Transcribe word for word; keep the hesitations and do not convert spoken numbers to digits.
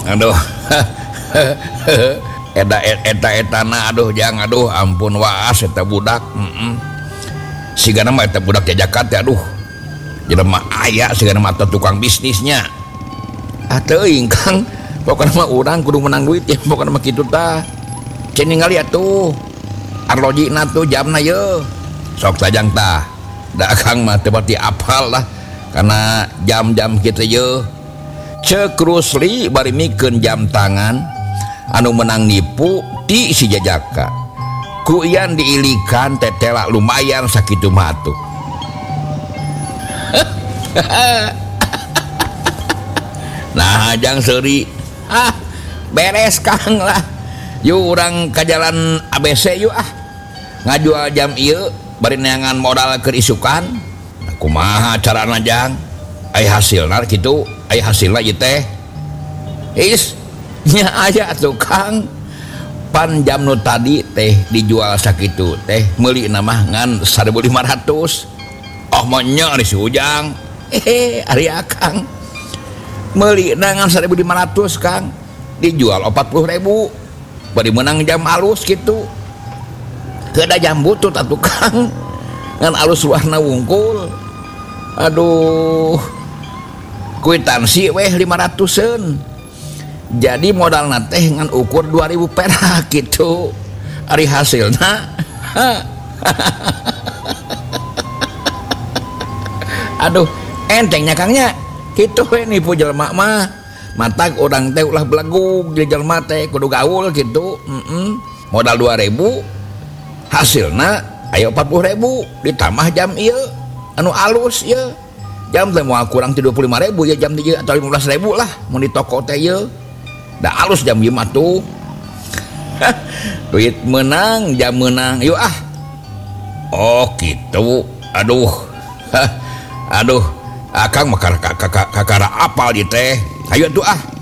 aduh eta eta etana aduh jang aduh ampun waas eta budak heeh sigana mah eta budak jajakat teh aduh jelema aya sigana mah tukang bisnisnya ateuing Kang pokona mah urang kudu menang duit ya pokona mah kitu tah cenah ningali atuh arlojina tuh jamna ye sok sajang tah da Kang mah teu pati apal lah karena jam-jam kitu ye ceuk Rusli bari mikeun jam tangan anu menang nipu di si jajaka ku ian diilikan tetela lumayan sakitu mah atuh nah jang seuri ah beres Kang lah yuk urang ka jalan A B C yuk ah ngajual jam ieu bari neangan modal keur isukan kumaha carana jang aya hasilna kitu aya hasilna ieu teh is nya aya tuh Kang pan jam nu tadi teh dijual sakitu teh meuli na mah ngan seribu lima ratus oh mah nya ari si Ujang hehe ari Akang meuli na ngan seribu lima ratus Kang dijual empat puluh ribu bari menang jam alus gitu keada jam butut atuh Kang ngan alus warna wungkul aduh kwitansi weh lima ratusan jadi modal teh ngan ukur dua ribu perak gitu ari hasilna aduh entengnya Kangnya gitu we nipu jelema mah matak urang teh ulah belagug di jelema teh kudu gaul gitu mm modal dua ribu hasilna aya empat puluh ribu ditambah jam ieu anu alus ieu jam teh moal kurang ti dua puluh lima ribu ya jam ieu atau lima belas ribu lah mun di toko teh ieu da alus jam ieu mah tuh duit menang jam menang yuk ah oh gitu aduh aduh Akang mah kakara apal di teh ayo tuh ah